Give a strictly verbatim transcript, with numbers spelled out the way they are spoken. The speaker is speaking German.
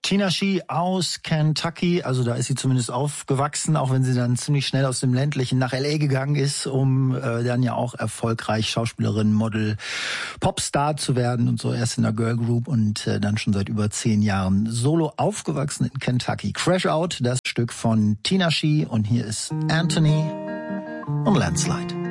Tinashe aus Kentucky, also da ist sie zumindest aufgewachsen, auch wenn sie dann ziemlich schnell aus dem ländlichen nach L A gegangen ist, um äh, dann ja auch erfolgreich Schauspielerin, Model, Popstar zu werden und so, erst in der Girl Group und äh, dann schon seit über zehn Jahren solo aufgewachsen in Kentucky. Crash Out, das Stück von Tinashe, und hier ist Anthony und Landslide.